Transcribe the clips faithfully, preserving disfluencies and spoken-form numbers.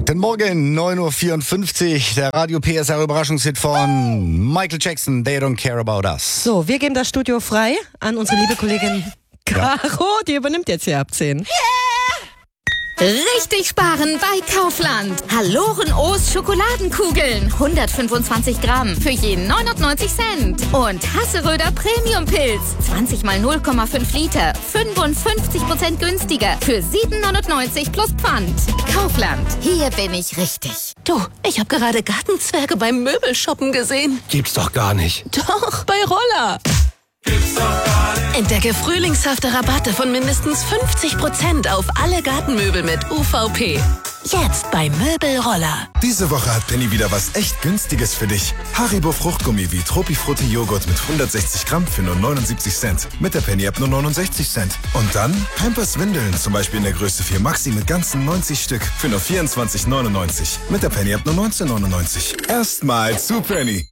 Guten Morgen, neun Uhr vierundfünfzig, der Radio P S R Überraschungshit von Michael Jackson, They Don't Care About Us. So, wir geben das Studio frei an unsere liebe Kollegin Caro, ja. Die übernimmt jetzt hier ab zehn. Yeah! Richtig sparen bei Kaufland. Haloren O's Schokoladenkugeln, hundertfünfundzwanzig Gramm für jeden neunundneunzig Cent. Und Hasseröder Premium Pilz, zwanzig mal null Komma fünf Liter, fünfundfünfzig Prozent günstiger für sieben neunundneunzig plus Pfand. Kaufland, hier bin ich richtig. Du, ich habe gerade Gartenzwerge beim Möbelshoppen gesehen. Gibt's doch gar nicht. Doch, bei Roller. Gibt's doch gar nicht. Entdecke frühlingshafte Rabatte von mindestens fünfzig Prozent auf alle Gartenmöbel mit U V P. Jetzt bei Möbelroller. Diese Woche hat Penny wieder was echt Günstiges für dich. Haribo Fruchtgummi wie Tropifrutti Joghurt mit hundertsechzig Gramm für nur neunundsiebzig Cent. Mit der Penny ab nur neunundsechzig Cent. Und dann Pampers Windeln, zum Beispiel in der Größe vier Maxi mit ganzen neunzig Stück für nur vierundzwanzig neunundneunzig. Mit der Penny ab nur neunzehn neunundneunzig. Erstmal zu Penny.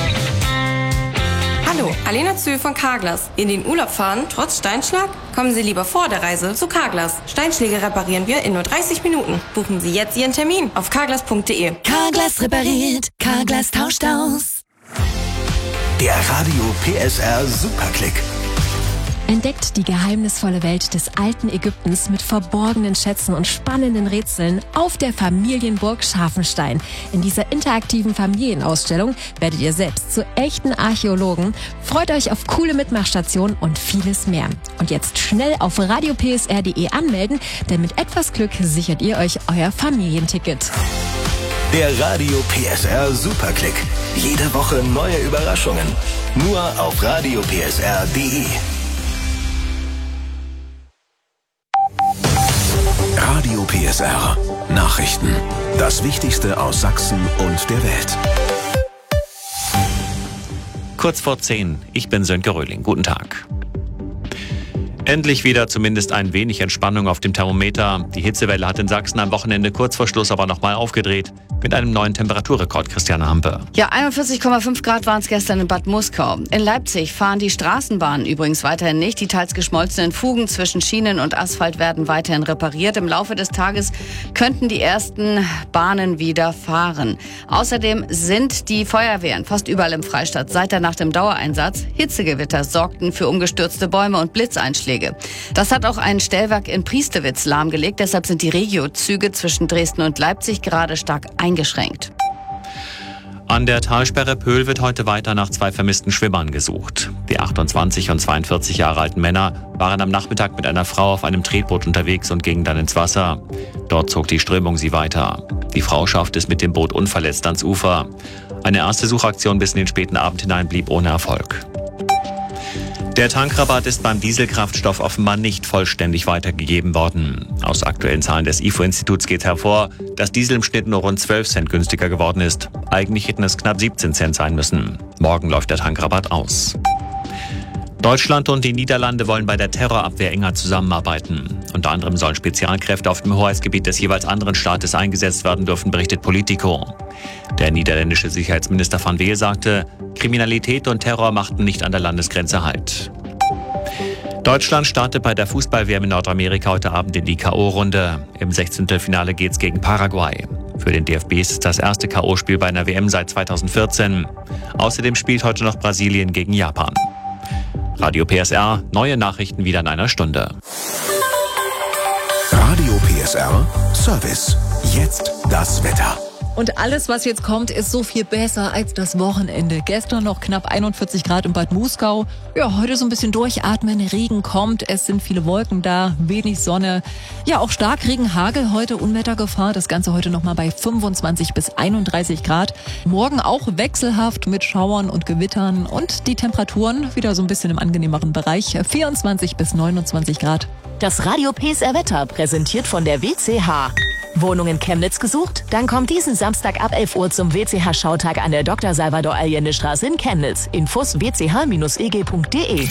Hallo, Alena Zühl von Carglass. In den Urlaub fahren, trotz Steinschlag? Kommen Sie lieber vor der Reise zu Carglass. Steinschläge reparieren wir in nur dreißig Minuten. Buchen Sie jetzt Ihren Termin auf carglass punkt de. Carglass repariert, Carglass tauscht aus. Der Radio P S R Superklick. Entdeckt die geheimnisvolle Welt des alten Ägyptens mit verborgenen Schätzen und spannenden Rätseln auf der Familienburg Scharfenstein. In dieser interaktiven Familienausstellung werdet ihr selbst zu echten Archäologen. Freut euch auf coole Mitmachstationen und vieles mehr. Und jetzt schnell auf radio p s r punkt de anmelden, denn mit etwas Glück sichert ihr euch euer Familienticket. Der Radio P S R Superklick. Jede Woche neue Überraschungen. Nur auf radio p s r punkt de. Radio P S R. Nachrichten. Das Wichtigste aus Sachsen und der Welt. Kurz vor zehn. Ich bin Sönke Röhling. Guten Tag. Endlich wieder zumindest ein wenig Entspannung auf dem Thermometer. Die Hitzewelle hat in Sachsen am Wochenende kurz vor Schluss aber nochmal aufgedreht. Mit einem neuen Temperaturrekord, Christiane Hampe. Ja, einundvierzig Komma fünf Grad waren es gestern in Bad Muskau. In Leipzig fahren die Straßenbahnen übrigens weiterhin nicht. Die teils geschmolzenen Fugen zwischen Schienen und Asphalt werden weiterhin repariert. Im Laufe des Tages könnten die ersten Bahnen wieder fahren. Außerdem sind die Feuerwehren fast überall im Freistaat seit der Nacht im Dauereinsatz. Hitzegewitter sorgten für umgestürzte Bäume und Blitzeinschläge. Das hat auch ein Stellwerk in Priestewitz lahmgelegt. Deshalb sind die Regiozüge zwischen Dresden und Leipzig gerade stark eingeschränkt. An der Talsperre Pöhl wird heute weiter nach zwei vermissten Schwimmern gesucht. Die achtundzwanzig und zweiundvierzig Jahre alten Männer waren am Nachmittag mit einer Frau auf einem Tretboot unterwegs und gingen dann ins Wasser. Dort zog die Strömung sie weiter. Die Frau schaffte es mit dem Boot unverletzt ans Ufer. Eine erste Suchaktion bis in den späten Abend hinein blieb ohne Erfolg. Der Tankrabatt ist beim Dieselkraftstoff offenbar nicht vollständig weitergegeben worden. Aus aktuellen Zahlen des I F O-Instituts geht hervor, dass Diesel im Schnitt nur rund zwölf Cent günstiger geworden ist. Eigentlich hätten es knapp siebzehn Cent sein müssen. Morgen läuft der Tankrabatt aus. Deutschland und die Niederlande wollen bei der Terrorabwehr enger zusammenarbeiten. Unter anderem sollen Spezialkräfte auf dem Hoheitsgebiet des jeweils anderen Staates eingesetzt werden dürfen, berichtet Politico. Der niederländische Sicherheitsminister Van Weel sagte, Kriminalität und Terror machten nicht an der Landesgrenze Halt. Deutschland startet bei der Fußball-W M in Nordamerika heute Abend in die K O-Runde. Im Sechzehntelfinale geht's gegen Paraguay. Für den D F B ist es das erste K O-Spiel bei einer W M seit zweitausendvierzehn. Außerdem spielt heute noch Brasilien gegen Japan. Radio P S R, neue Nachrichten wieder in einer Stunde. Radio P S R Service. Jetzt das Wetter. Und alles, was jetzt kommt, ist so viel besser als das Wochenende. Gestern noch knapp einundvierzig Grad in Bad Muskau. Ja, heute so ein bisschen durchatmen, Regen kommt, es sind viele Wolken da, wenig Sonne. Ja, auch Starkregen, Hagel, heute Unwettergefahr. Das Ganze heute nochmal bei fünfundzwanzig bis einunddreißig Grad. Morgen auch wechselhaft mit Schauern und Gewittern. Und die Temperaturen wieder so ein bisschen im angenehmeren Bereich. vierundzwanzig bis neunundzwanzig Grad. Das Radio P S R Wetter präsentiert von der W C H. Wohnung in Chemnitz gesucht? Dann kommt diesen Samstag ab elf Uhr zum W C H-Schautag an der Doktor Salvador Allende Straße in Chemnitz. Infos w c h bindestrich e g punkt de.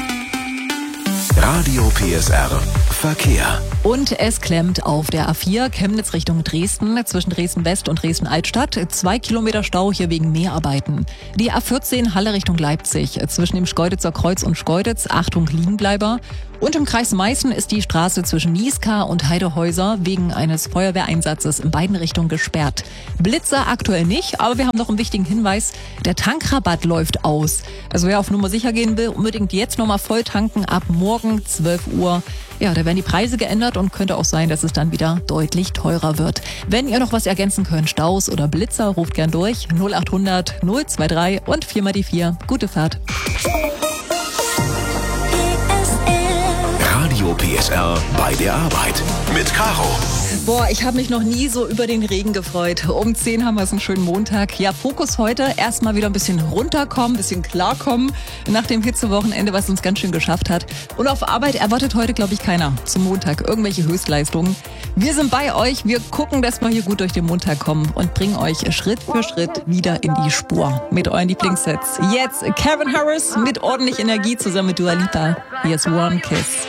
Radio P S R Verkehr. Und es klemmt auf der A vier Chemnitz Richtung Dresden, zwischen Dresden-West und Dresden-Altstadt. Zwei Kilometer Stau hier wegen Mehrarbeiten. Die A vierzehn Halle Richtung Leipzig, zwischen dem Schkeuditzer Kreuz und Schkeuditz. Achtung, Liegenbleiber. Und im Kreis Meißen ist die Straße zwischen Nieskar und Heidehäuser wegen eines Feuerwehreinsatzes in beiden Richtungen gesperrt. Blitzer aktuell nicht, aber wir haben noch einen wichtigen Hinweis. Der Tankrabatt läuft aus. Also wer auf Nummer sicher gehen will, unbedingt jetzt nochmal voll tanken ab morgen zwölf Uhr. Ja, da werden die Preise geändert und könnte auch sein, dass es dann wieder deutlich teurer wird. Wenn ihr noch was ergänzen könnt, Staus oder Blitzer, ruft gern durch. null acht hundert null zwei drei und vier mal die vier. Gute Fahrt. Radio P S R bei der Arbeit mit Caro. Boah, ich habe mich noch nie so über den Regen gefreut. Um zehn haben wir es einen schönen Montag. Ja, Fokus heute. Erstmal wieder ein bisschen runterkommen, ein bisschen klarkommen nach dem Hitzewochenende, was uns ganz schön geschafft hat. Und auf Arbeit erwartet heute, glaube ich, keiner zum Montag irgendwelche Höchstleistungen. Wir sind bei euch. Wir gucken, dass wir hier gut durch den Montag kommen und bringen euch Schritt für Schritt wieder in die Spur mit euren Lieblingssets. Jetzt Calvin Harris mit ordentlich Energie zusammen mit Dua Lipa. Hier ist One Kiss.